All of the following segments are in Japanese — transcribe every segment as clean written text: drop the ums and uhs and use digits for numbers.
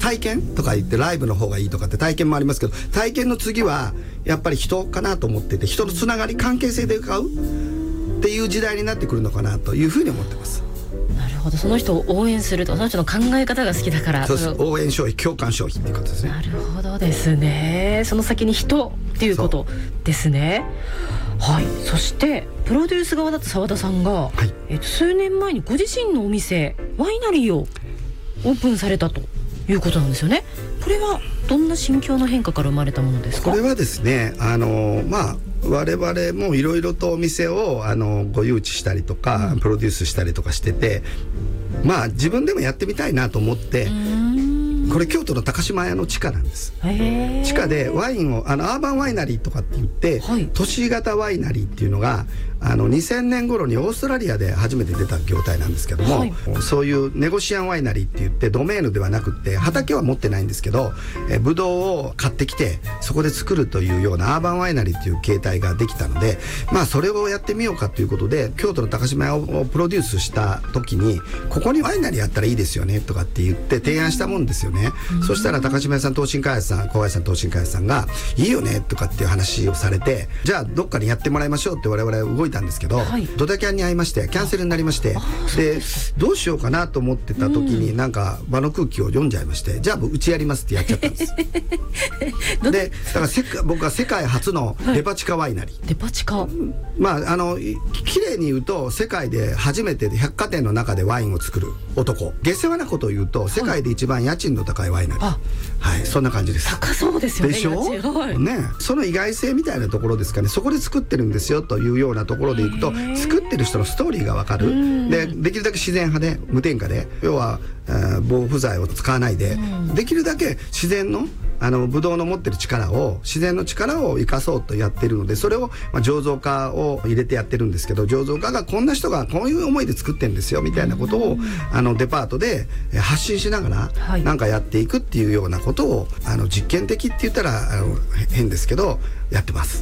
体験とか言ってライブの方がいいとかって体験もありますけど、体験の次はやっぱり人かなと思ってて、人のつながり関係性で買うっていう時代になってくるのかなというふうに思ってます。 なるほど、その人を応援すると、その人の考え方が好きだから。 そうです。応援消費、共感消費っていうことですね。 なるほどですね。その先に人っていうことですね。はい。そしてプロデュース側だった澤田さんが、はい、数年前にご自身のお店ワイナリーをオープンされたということなんですよね。これはどんな心境の変化から生まれたものですか？ これはですね、我々もいろいろとお店をご誘致したりとか、プロデュースしたりとかしてて、自分でもやってみたいなと思って、これ京都の高島屋の地下なんです。地下でワインをアーバンワイナリーとかって言って、はい、都市型ワイナリーっていうのが2000年頃にオーストラリアで初めて出た業態なんですけども、はい、そういうネゴシアンワイナリーって言ってドメーヌではなくって畑は持ってないんですけど、ブドウを買ってきてそこで作るというようなアーバンワイナリーっていう形態ができたので、それをやってみようかということで京都の高島屋をプロデュースした時に、ここにワイナリーやったらいいですよねとかって言って提案したもんですよね。そしたら高島屋さん、東進開発さん、小林さん東進開発さんがいいよねとかっていう話をされて、じゃあどっかにやってもらいましょうって我々は動いたんですけど、はい、ドタキャンに会いましてキャンセルになりまして、でどうしようかなと思ってた時に、なんか場の空気を読んじゃいまして、じゃあうちやりますってやっちゃったんですでだから僕は世界初のデパ地下ワイナリー、 デパ地下、 綺麗に言うと世界で初めて百貨店の中でワインを作る男、下世話なことを言うと世界で一番家賃の高いワイナリー、はい、そんな感じです。 高そうですよね。 でしょ、ね、その意外性みたいなところですかね。そこで作ってるんですよというようなところでいくと、作ってる人のストーリーが分かる。できるだけ自然派で無添加で、要は防腐剤を使わないで、できるだけ自然のブドウの持ってる力を、自然の力を生かそうとやってるので、それを醸造家を入れてやってるんですけど、醸造家がこんな人がこういう思いで作ってるんですよみたいなことをデパートで発信しながらなんかやっていくっていうようなことを実験的って言ったら変ですけどやってます。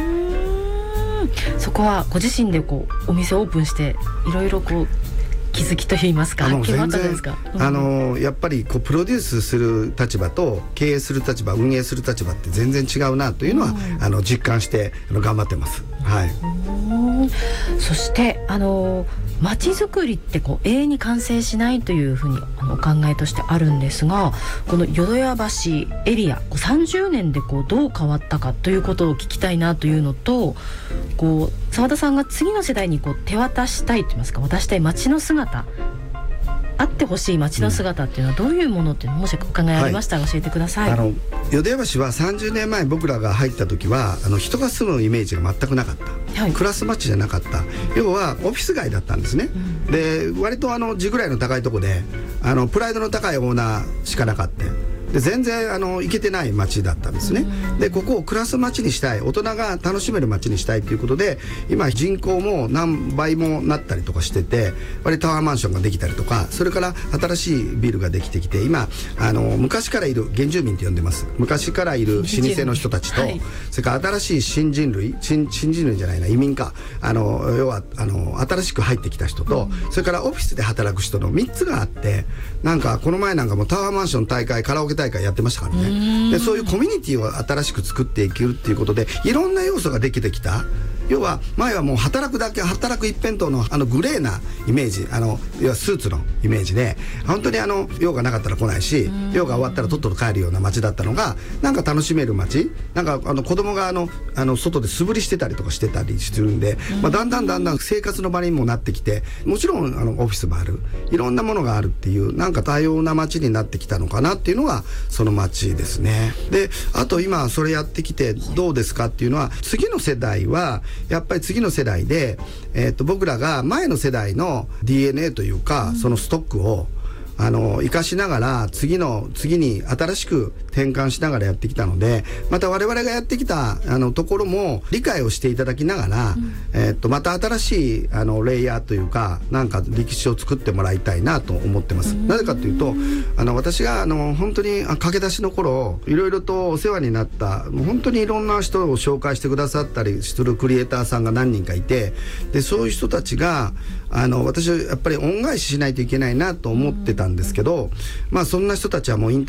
そこはご自身でお店をオープンしていろいろ気づきといいますか、決まったんですか？ やっぱりプロデュースする立場と経営する立場、運営する立場って全然違うなというのは実感して頑張ってます。はい。 そして街づくりって永遠に完成しないというふうにお考えとしてあるんですが、この淀屋橋エリア30年でどう変わったかということを聞きたいなというのと、澤田さんが次の世代に手渡したいといいますか、渡したい街の姿、あってほしい街の姿っていうのはどういうものっていうのもしお考えありましたら教えてください。 淀屋橋は30年前僕らが入った時は人が住むイメージが全くなかった、はい、クラス街じゃなかった、要はオフィス街だったんですね。で割と地ぐらいの高いとこでプライドの高いオーナーしかなかった。で全然行けてない街だったんですね。でここをクラス街にしたい、大人が楽しめる街にしたいということで、今人口も何倍もなったりとかしてて、割とタワーマンションができたりとか、それから新しいビルができてきて、今昔からいる原住民って呼んでます。昔からいる老舗の人たちと、はい、それから新しい新人類じゃないな、移民か、要は新しく入ってきた人と、それからオフィスで働く人の3つがあって、なんかこの前なんかもタワーマンション大会、カラオケ大会やってましたからね。でそういうコミュニティを新しく作っていけるっていうことで、いろんな要素ができてきた。要は前はもう働く一辺倒のグレーなイメージ、要はスーツのイメージで、本当に用がなかったら来ないし、用が終わったらとっとと帰るような街だったのが、なんか楽しめる街、なんか子供が外で素振りしてたりとかしてたりするんで、だんだん生活の場にもなってきて、もちろんオフィスもある、いろんなものがあるっていう、なんか多様な街になってきたのかなっていうのがその街ですね。であと今それやってきてどうですかっていうのは、次の世代はやっぱり次の世代で、僕らが前の世代の DNA というか、そのストックを生かしながら次に新しく転換しながらやってきたので、また我々がやってきたところも理解をしていただきながら、また新しいレイヤーというか、なんか歴史を作ってもらいたいなと思ってます。なぜかというと私が本当に駆け出しの頃いろいろとお世話になった、もう本当にいろんな人を紹介してくださったりするクリエイターさんが何人かいて、でそういう人たちが私はやっぱり恩返ししないといけないなと思ってたんですけど、そんな人たちはもう引退